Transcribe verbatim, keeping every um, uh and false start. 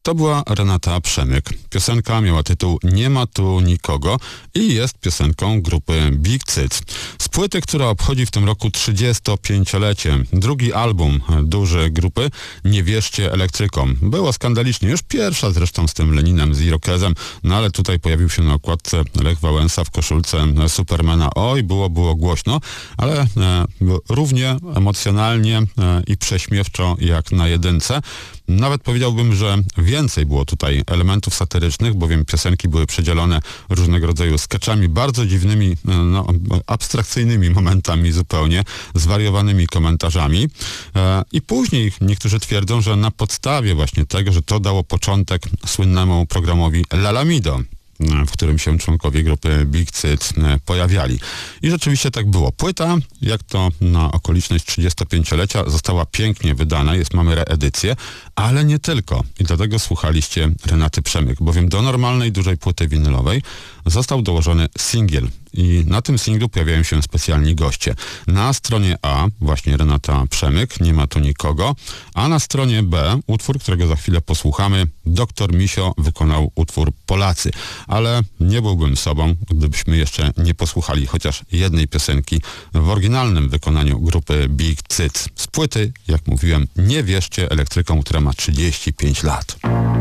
To była Renata Przemyk. Piosenka miała tytuł Nie ma tu nikogo i jest piosenką grupy Big Cyc. Z płyty, która obchodzi w tym roku trzydziestopięciolecie. Drugi album duży grupy Nie wierzcie elektrykom. Było skandalicznie, już pierwsza zresztą z tym Leninem, z Irokezem, no ale tutaj pojawił się na okładce Lech Wałęsa w koszulce Supermana. Oj, było, było głośno, ale e, równie emocjonalnie e, i prześmiewczo jak na jedynce. Nawet powiedziałbym, że więcej było tutaj elementów satyrycznych, bowiem piosenki były przedzielone różnego rodzaju skeczami, bardzo dziwnymi, no, abstrakcyjnymi momentami zupełnie, zwariowanymi komentarzami. E, I później niektórzy twierdzą, że na podstawie właśnie tego, że to dało początek słynnemu programowi Lalamido, w którym się członkowie grupy Big Cyc pojawiali. I rzeczywiście tak było. Płyta, jak to na okoliczność trzydziestopięciolecia, została pięknie wydana, jest, mamy reedycję, ale nie tylko. I dlatego słuchaliście Renaty Przemyk, bowiem do normalnej, dużej płyty winylowej został dołożony singiel. I na tym singlu pojawiają się specjalni goście. Na stronie A właśnie Renata Przemyk, Nie ma tu nikogo, a na stronie B utwór, którego za chwilę posłuchamy, Doktor Misio wykonał utwór Polacy. Ale nie byłbym sobą, gdybyśmy jeszcze nie posłuchali chociaż jednej piosenki w oryginalnym wykonaniu grupy Big Cyc. Z płyty, jak mówiłem, Nie wierzcie elektrykom, która ma trzydzieści pięć lat.